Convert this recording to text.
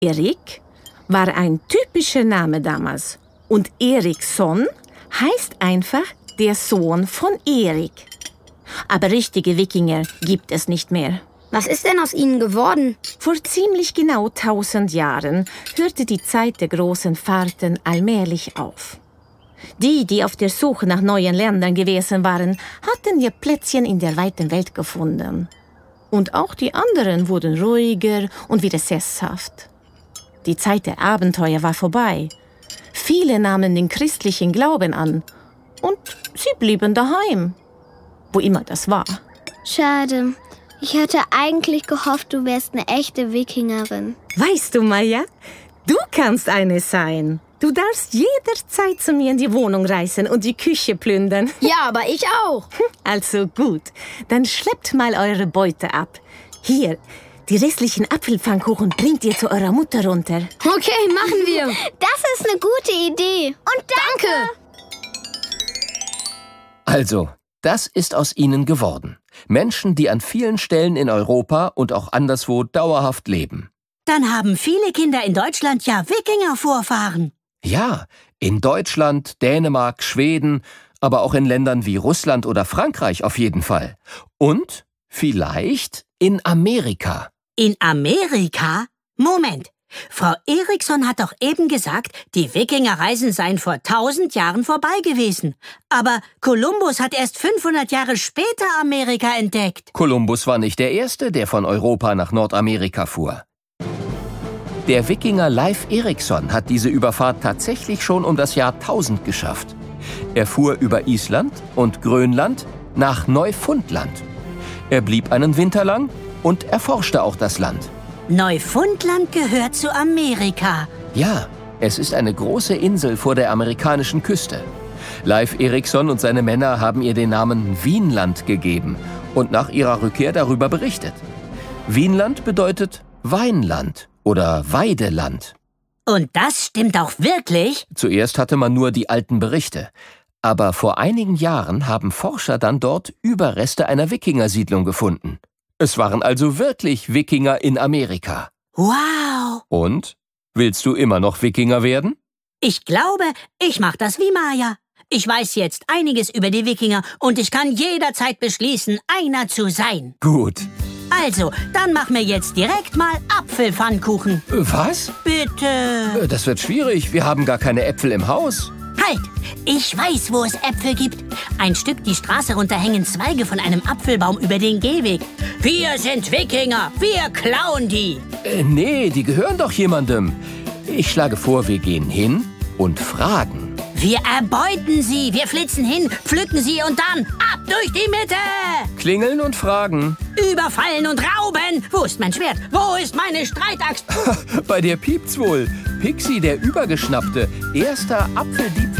Erik war ein typischer Name damals. Und Eriksson heißt einfach der Sohn von Erik. Aber richtige Wikinger gibt es nicht mehr. Was ist denn aus ihnen geworden? Vor ziemlich genau 1000 Jahren hörte die Zeit der großen Fahrten allmählich auf. Die auf der Suche nach neuen Ländern gewesen waren, hatten ihr Plätzchen in der weiten Welt gefunden. Und auch die anderen wurden ruhiger und wieder sesshaft. Die Zeit der Abenteuer war vorbei. Viele nahmen den christlichen Glauben an und sie blieben daheim, wo immer das war. Schade. Ich hatte eigentlich gehofft, du wärst eine echte Wikingerin. Weißt du, Maja, du kannst eine sein. Du darfst jederzeit zu mir in die Wohnung reisen und die Küche plündern. Ja, aber ich auch. Also gut, dann schleppt mal eure Beute ab. Hier, die restlichen Apfelpfannkuchen bringt ihr zu eurer Mutter runter. Okay, machen wir. Das ist eine gute Idee. Und danke. Also, das ist aus ihnen geworden. Menschen, die an vielen Stellen in Europa und auch anderswo dauerhaft leben. Dann haben viele Kinder in Deutschland ja Wikinger-Vorfahren. Ja, in Deutschland, Dänemark, Schweden, aber auch in Ländern wie Russland oder Frankreich auf jeden Fall. Und vielleicht in Amerika. In Amerika? Moment. Frau Eriksson hat doch eben gesagt, die Wikingerreisen seien vor 1000 Jahren vorbei gewesen. Aber Kolumbus hat erst 500 Jahre später Amerika entdeckt. Kolumbus war nicht der Erste, der von Europa nach Nordamerika fuhr. Der Wikinger Leif Eriksson hat diese Überfahrt tatsächlich schon um das Jahr 1000 geschafft. Er fuhr über Island und Grönland nach Neufundland. Er blieb einen Winter lang und erforschte auch das Land. Neufundland gehört zu Amerika. Ja, es ist eine große Insel vor der amerikanischen Küste. Leif Eriksson und seine Männer haben ihr den Namen Vinland gegeben und nach ihrer Rückkehr darüber berichtet. Vinland bedeutet Weinland oder Weideland. Und das stimmt auch wirklich? Zuerst hatte man nur die alten Berichte. Aber vor einigen Jahren haben Forscher dann dort Überreste einer Wikingersiedlung gefunden. Es waren also wirklich Wikinger in Amerika. Wow! Und? Willst du immer noch Wikinger werden? Ich glaube, ich mach das wie Maja. Ich weiß jetzt einiges über die Wikinger und ich kann jederzeit beschließen, einer zu sein. Gut. Also, dann mach mir jetzt direkt mal Apfelpfannkuchen. Was? Bitte. Das wird schwierig. Wir haben gar keine Äpfel im Haus. Halt! Ich weiß, wo es Äpfel gibt. Ein Stück die Straße runter hängen Zweige von einem Apfelbaum über den Gehweg. Wir sind Wikinger, wir klauen die. Nee, die gehören doch jemandem. Ich schlage vor, wir gehen hin und fragen. Wir erbeuten sie, wir flitzen hin, pflücken sie und dann ab durch die Mitte. Klingeln und fragen. Überfallen und rauben. Wo ist mein Schwert? Wo ist meine Streitaxt? Bei dir piept's wohl. Pixie, der Übergeschnappte. Erster Apfeldieb